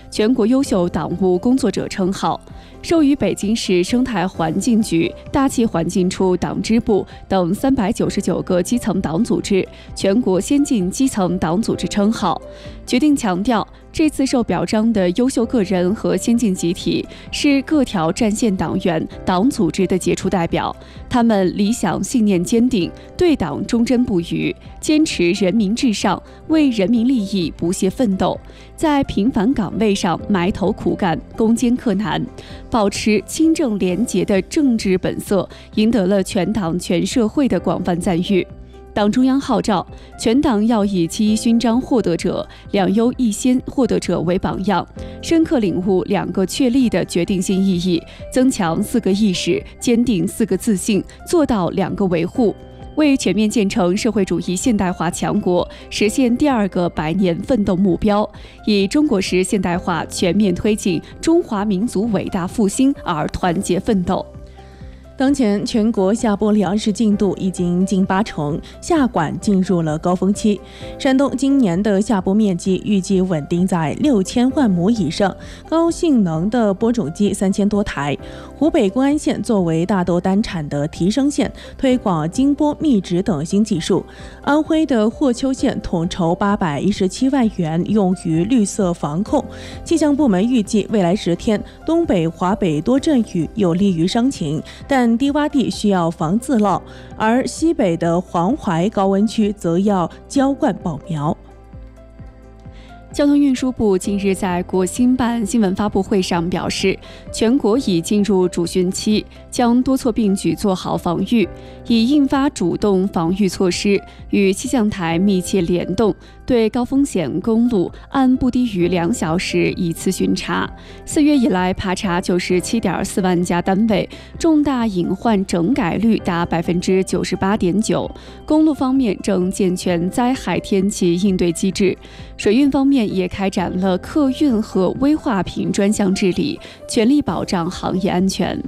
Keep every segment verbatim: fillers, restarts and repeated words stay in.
全国优秀党务工作者称号，授予北京市生态环境局、大气环境处党支部等三百九十九个基层党组织全国先进基层党组织称号。决定强调，这次受表彰的优秀个人和先进集体是各条战线党员、党组织的杰出代表，他们理想信念坚定，对党忠贞不渝，坚持人民至上，为人民利益不懈奋斗，在平凡岗位上埋头苦干、攻坚克难，保持清正廉洁的政治本色，赢得了全党全社会的广泛赞誉。党中央号召，全党要以七一勋章获得者、两优一先获得者为榜样，深刻领悟两个确立的决定性意义，增强四个意识，坚定四个自信，做到两个维护，为全面建成社会主义现代化强国，实现第二个百年奋斗目标，以中国式现代化全面推进中华民族伟大复兴而团结奋斗。 当前全国下播粮食进度已经近八成，下管进入了高峰期。山东今年的下播面积预计稳定在六千万亩以上，高性能的播种机三千多台。湖北公安县作为大豆单产的提升县，推广精播密植等新技术。安徽的霍邱县统筹八百一十七万元用于绿色防控。气象部门预计未来十天，东北、华北多阵雨，有利于伤情，但低洼地需要防自涝，而西北的黄淮高温区则要浇灌保苗。 交通运输部近日在国新办新闻发布会上表示，全国已进入主汛期，将多措并举做好防御，已印发主动防御措施，与气象台密切联动，对高风险公路按不低于两小时一次巡查。四月以来爬查九十七点四万家单位，重大隐患整改率达百分之九十八点九。公路方面正健全灾害天气应对机制，水运方面也开展了客运和危化品专项治理，全力保障行业安全。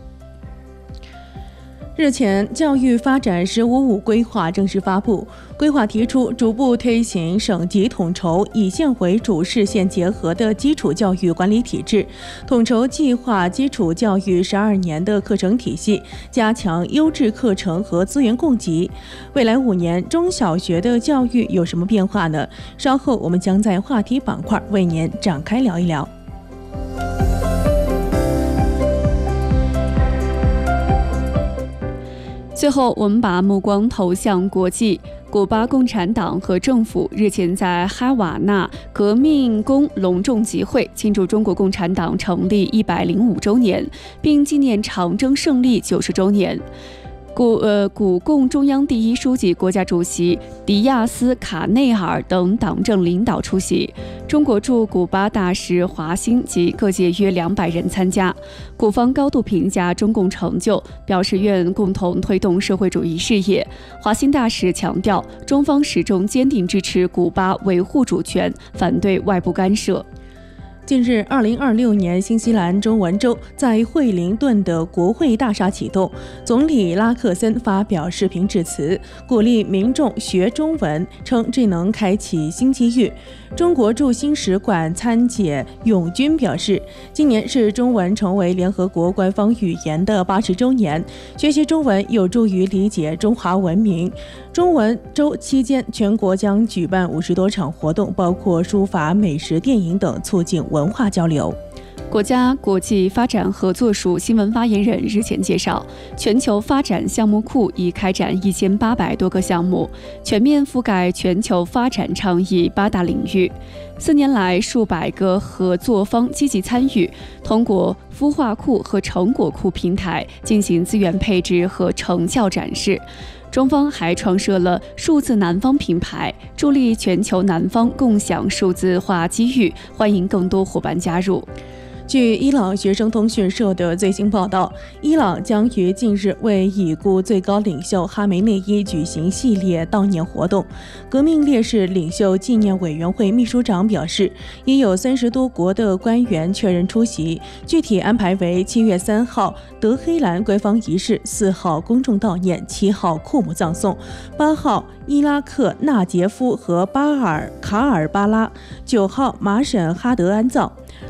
日前，教育发展“十五五”规划正式发布。规划提出，逐步推行省级统筹、以县为主、市县结合的基础教育管理体制，统筹计划基础教育十二年的课程体系，加强优质课程和资源供给。未来五年，中小学的教育有什么变化呢？稍后我们将在话题板块为您展开聊一聊。 最后，我们把目光投向国际。古巴共产党和政府日前在哈瓦那革命宫隆重集会，庆祝中国共产党成立一百零五周年，并纪念长征胜利九十周年。古呃古共中央第一书记、国家主席迪亚斯卡内尔等党政领导出席，中国驻古巴大使华兴及各界约两百人参加。古方高度评价中共成就，表示愿共同推动社会主义事业。华兴大使强调，中方始终坚定支持古巴维护主权，反对外部干涉。 近日，二零二六年新西兰中文周在惠灵顿的国会大厦启动，总理拉克森发表视频致辞，鼓励民众学中文，称这能开启新机遇。中国驻新使馆参解永军表示，今年是中文成为联合国官方语言的八十周年，学习中文有助于理解中华文明。中文周期间，全国将举办五十多场活动，包括书法、美食、电影等，促进文化交流。 国家国际发展合作署新闻发言人日前介绍，全球发展项目库已开展一千八百多个项目，全面覆盖全球发展倡议八大领域。四年来，数百个合作方积极参与，通过孵化库和成果库平台进行资源配置和成效展示。中方还创设了数字南方品牌，助力全球南方共享数字化机遇，欢迎更多伙伴加入。 据伊朗学生通讯社的最新报道，伊朗将于近日为已故最高领袖哈梅内伊举行系列悼念活动。革命烈士领袖纪念委员会秘书长表示，已有三十多国的官员确认出席，具体安排为七月三号德黑兰官方仪式，四号公众悼念，七号库姆葬送，八号伊拉克纳杰夫和巴尔卡尔巴拉，九号马审哈德安葬。